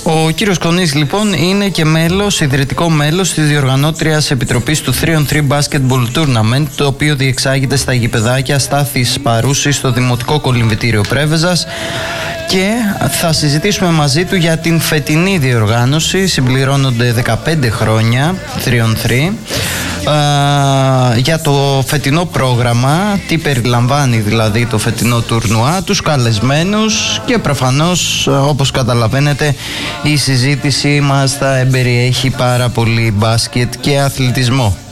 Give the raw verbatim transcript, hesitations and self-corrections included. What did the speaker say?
Ο κύριος Κονής λοιπόν είναι και μέλος, ιδρυτικό μέλος της διοργανώτριας επιτροπής του θρι ον θρι Basketball Tournament, το οποίο διεξάγεται στα γηπεδάκια Στάθης Παρούσης στο Δημοτικό Κολυμβητήριο Πρέβεζας, και θα συζητήσουμε μαζί του για την φετινή διοργάνωση. Συμπληρώνονται δεκαπέντε χρόνια θρι ον θρι, Uh, για το φετινό πρόγραμμα, τι περιλαμβάνει δηλαδή το φετινό τουρνουά, τους καλεσμένους και προφανώς, όπως καταλαβαίνετε, η συζήτησή μας θα εμπεριέχει πάρα πολύ μπάσκετ και αθλητισμό.